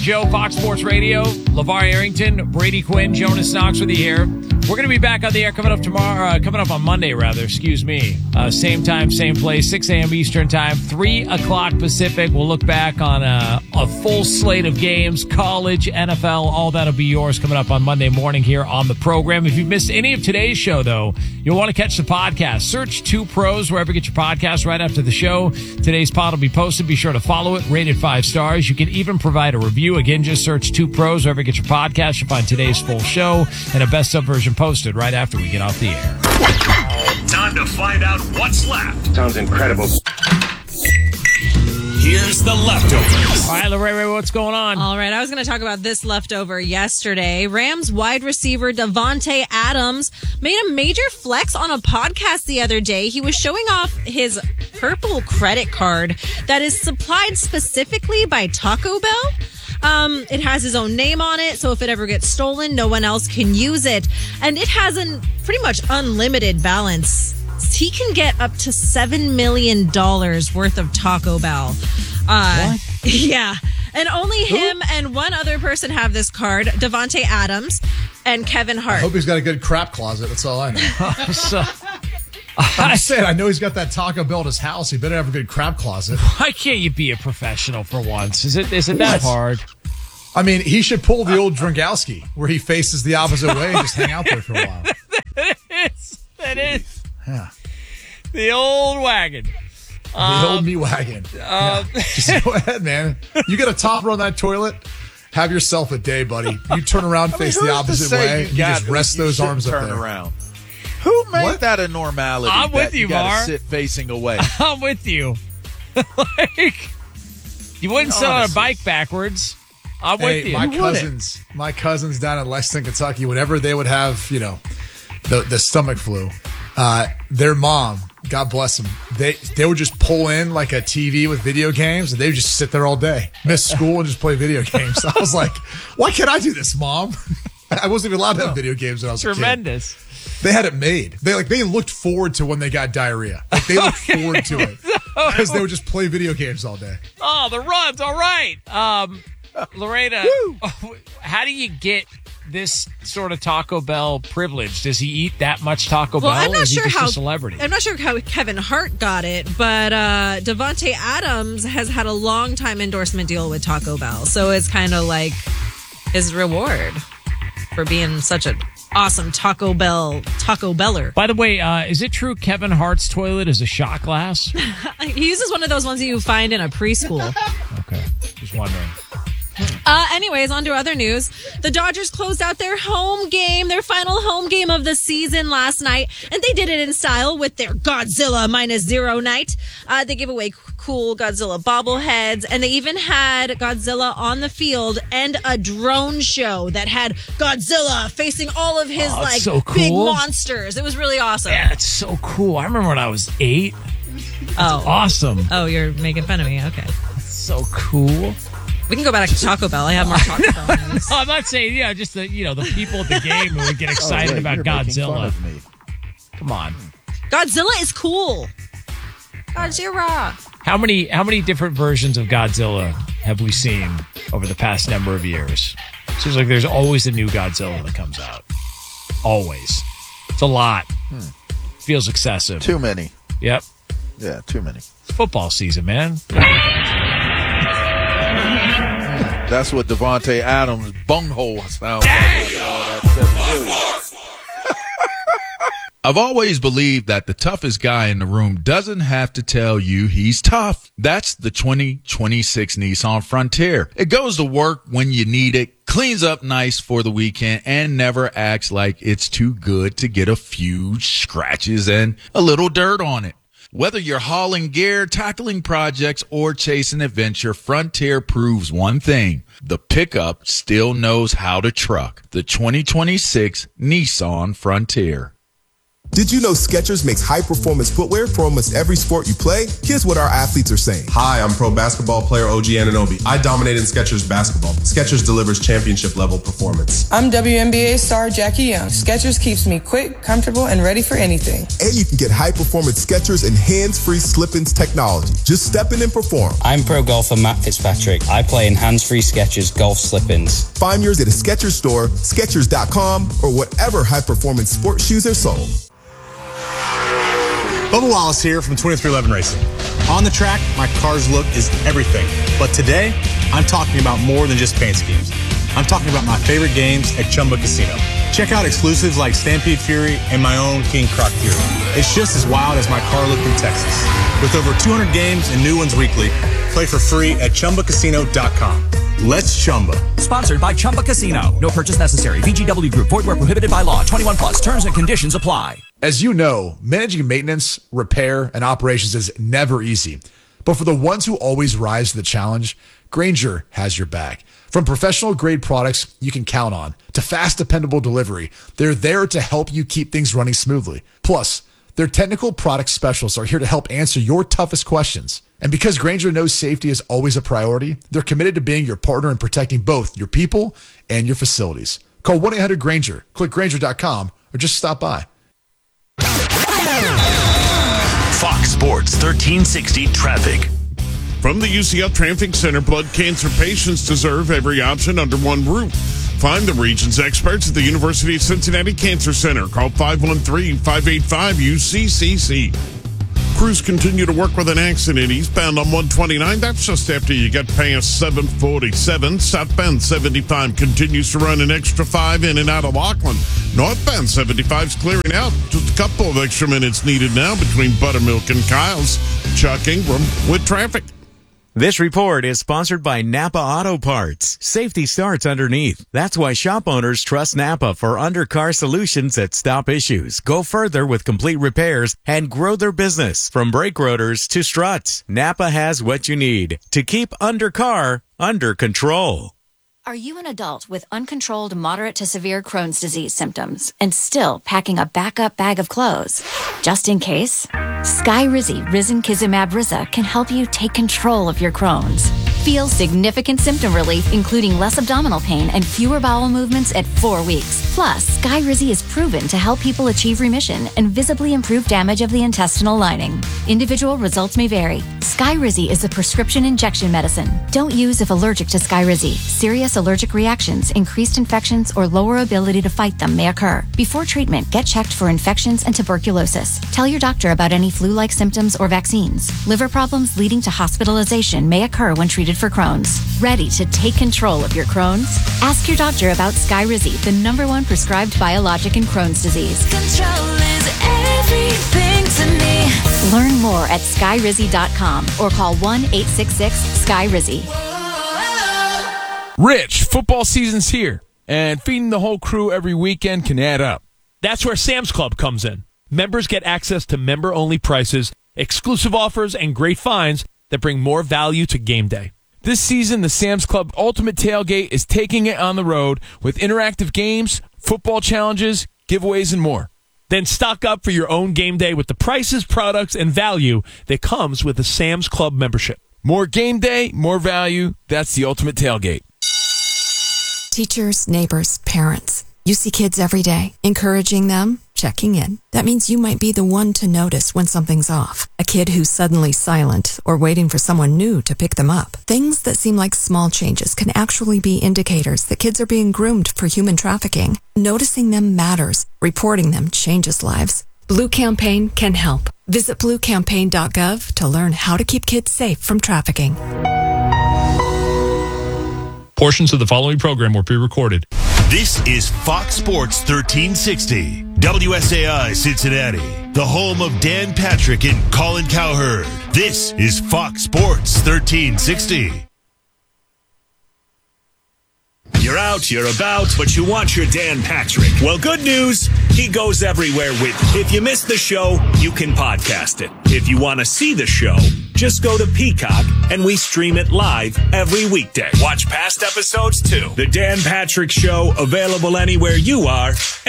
Joe, Fox Sports Radio, LeVar Arrington, Brady Quinn, Jonas Knox with you here. We're going to be back on the air coming up on Monday, same time, same place, 6 a.m. Eastern time, 3 o'clock Pacific. We'll look back on a full slate of games, college, NFL, all that'll be yours coming up on Monday morning here on the program. If you've missed any of today's show, though, you'll want to catch the podcast. Search 2 Pros wherever you get your podcast right after the show. Today's pod will be posted. Be sure to follow it, rate it 5 stars. You can even provide a review. Again, just search 2 Pros wherever you get your podcast. You'll find today's full show and a best of version posted right after we get off the air. Time to find out what's left. Sounds incredible. Here's the leftovers. All right, Lorraine, what's going on? All right, I was going to talk about this leftover yesterday. Rams wide receiver Davante Adams made a major flex on a podcast the other day. He was showing off his purple credit card that is supplied specifically by Taco Bell. It has his own name on it, so if it ever gets stolen, no one else can use it. And it has a pretty much unlimited balance. He can get up to $7 million worth of Taco Bell. What? Yeah. And only him and one other person have this card, Davante Adams and Kevin Hart. I hope he's got a good crap closet. That's all I know. I'm saying, I know he's got that Taco Bell at his house. He better have a good crab closet. Why can't you be a professional for once? Is it that hard? I mean, he should pull the old Drinkowski, where he faces the opposite way and just hang out there for a while. That is. Yeah. The old wagon. The old me wagon. Just go ahead, man. You get a topper on that toilet, have yourself a day, buddy. You turn around, face the opposite way, and you just rest those arms up there. Around. Who made that a normality? I'm with you, Mar. Gotta sit facing away. I'm with you. You wouldn't sit on a bike backwards. I'm with you. My cousins down in Lexington, Kentucky, whenever they would have, the stomach flu, their mom, God bless them, they would just pull in like a TV with video games, and they would just sit there all day, miss school, and just play video games. I was like, why can't I do this, Mom? I wasn't even allowed to have video games when I was a kid. Tremendous. They had it made. They looked forward to when they got diarrhea. Like they looked forward to it because they would just play video games all day. Oh, the runs! All right, Lorena, how do you get this sort of Taco Bell privilege? Does he eat that much Taco Bell? I'm not sure a celebrity? I'm not sure how Kevin Hart got it, but Davante Adams has had a long time endorsement deal with Taco Bell, so it's kind of like his reward for being such an awesome Taco Beller. By the way, is it true Kevin Hart's toilet is a shot glass? He uses one of those ones that you find in a preschool. Okay, just wondering. Anyways, on to other news. The Dodgers closed out their final home game of the season last night, and they did it in style with their Godzilla -0 night. They gave away cool Godzilla bobbleheads, and they even had Godzilla on the field and a drone show that had Godzilla facing all of his so cool. big monsters. It was really awesome. Yeah, it's so cool. I remember when I was 8. That's awesome. Oh, you're making fun of me. Okay. That's so cool. We can go back to Taco Bell. I have more Taco Bell news. No, I'm not saying, just the people at the game who would get excited about Godzilla. Come on. Godzilla is cool. Godzilla. How many different versions of Godzilla have we seen over the past number of years? Seems like there's always a new Godzilla that comes out. Always. It's a lot. Feels excessive. Too many. Yep. Yeah, too many. It's football season, man. That's what Davante Adams' bunghole sounds like. I've always believed that the toughest guy in the room doesn't have to tell you he's tough. That's the 2026 Nissan Frontier. It goes to work when you need it, cleans up nice for the weekend, and never acts like it's too good to get a few scratches and a little dirt on it. Whether you're hauling gear, tackling projects, or chasing adventure, Frontier proves one thing. The pickup still knows how to truck. The 2026 Nissan Frontier. Did you know Skechers makes high-performance footwear for almost every sport you play? Here's what our athletes are saying. Hi, I'm pro basketball player OG Anunoby. I dominate in Skechers basketball. Skechers delivers championship-level performance. I'm WNBA star Jackie Young. Skechers keeps me quick, comfortable, and ready for anything. And you can get high-performance Skechers and hands-free slip-ins technology. Just step in and perform. I'm pro golfer Matt Fitzpatrick. I play in hands-free Skechers golf slip-ins. Find yours at a Skechers store, Skechers.com, or whatever high-performance sports shoes are sold. Bubba Wallace here from 2311 Racing. On the track, my car's look is everything. But today, I'm talking about more than just paint schemes. I'm talking about my favorite games at Chumba Casino. Check out exclusives like Stampede Fury and my own King Croc Fury. It's just as wild as my car look in Texas. With over 200 games and new ones weekly, play for free at ChumbaCasino.com. Let's Chumba. Sponsored by Chumba Casino. No purchase necessary. VGW Group. Void where prohibited by law. 21 plus. Terms and conditions apply. As you know, managing maintenance, repair, and operations is never easy. But for the ones who always rise to the challenge, Grainger has your back. From professional-grade products you can count on to fast, dependable delivery, they're there to help you keep things running smoothly. Plus, their technical product specialists are here to help answer your toughest questions. And because Grainger knows safety is always a priority, they're committed to being your partner in protecting both your people and your facilities. Call 1-800-GRAINGER, click Grainger.com, or just stop by. Fox Sports 1360 Traffic. From the UCF Traffic Center, blood cancer patients deserve every option under one roof. Find the region's experts at the University of Cincinnati Cancer Center. Call 513-585-UCCC. Crews continue to work with an accident eastbound on 129. That's just after you get past 747. Southbound 75 continues to run an extra 5 in and out of Laughlin. Northbound 75 is clearing out. Just a couple of extra minutes needed now between Buttermilk and Kyle's. Chuck Ingram with traffic. This report is sponsored by Napa Auto Parts. Safety starts underneath. That's why shop owners trust Napa for undercar solutions that stop issues, go further with complete repairs, and grow their business. From brake rotors to struts, Napa has what you need to keep undercar under control. Are you an adult with uncontrolled moderate to severe Crohn's disease symptoms and still packing a backup bag of clothes? Just in case, Skyrizi Risankizumab Riza can help you take control of your Crohn's. Feel significant symptom relief, including less abdominal pain and fewer bowel movements at 4 weeks. Plus, Skyrizi is proven to help people achieve remission and visibly improve damage of the intestinal lining. Individual results may vary. Skyrizi is a prescription injection medicine. Don't use if allergic to Skyrizi. Serious allergic reactions, increased infections, or lower ability to fight them may occur. Before treatment, get checked for infections and tuberculosis. Tell your doctor about any flu-like symptoms or vaccines. Liver problems leading to hospitalization may occur when treated for Crohn's. Ready to take control of your Crohn's? Ask your doctor about Skyrizi, the #1 prescribed biologic in Crohn's disease. Control is everything to me. Learn more at Skyrizi.com or call 1-866-SKYRIZI. Rich, football season's here, and feeding the whole crew every weekend can add up. That's where Sam's Club comes in. Members get access to member-only prices, exclusive offers, and great finds that bring more value to game day. This season, the Sam's Club Ultimate Tailgate is taking it on the road with interactive games, football challenges, giveaways, and more. Then stock up for your own game day with the prices, products, and value that comes with a Sam's Club membership. More game day, more value. That's the Ultimate Tailgate. Teachers, neighbors, parents. You see kids every day, encouraging them, checking in. That means you might be the one to notice when something's off. A kid who's suddenly silent or waiting for someone new to pick them up. Things that seem like small changes can actually be indicators that kids are being groomed for human trafficking. Noticing them matters. Reporting them changes lives. Blue Campaign can help. Visit bluecampaign.gov to learn how to keep kids safe from trafficking. Portions of the following program were pre-recorded. This is Fox Sports 1360, WSAI Cincinnati, the home of Dan Patrick and Colin Cowherd. This is Fox Sports 1360. You're out, you're about, but you want your Dan Patrick. Well, good news, he goes everywhere with you. If you missed the show, you can podcast it. If you want to see the show, just go to Peacock and we stream it live every weekday. Watch past episodes too. The Dan Patrick Show, available anywhere you are